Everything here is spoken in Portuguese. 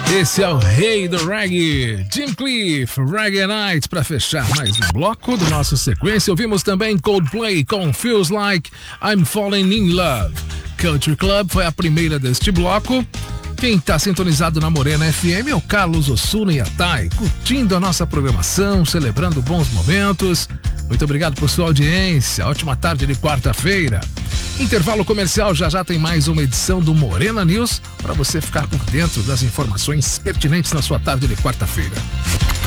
Esse é o rei do reggae, Jim Cliff, Reggae Night. Para fechar mais um bloco do nosso sequência, ouvimos também Coldplay com Feels Like I'm Falling in Love. Country Club foi a primeira deste bloco. Quem está sintonizado na Morena FM é o Carlos Ossuna e a Thay, curtindo a nossa programação, celebrando bons momentos. Muito obrigado por sua audiência. Ótima tarde de quarta-feira. Intervalo comercial, já tem mais uma edição do Morena News para você ficar por dentro das informações pertinentes na sua tarde de quarta-feira.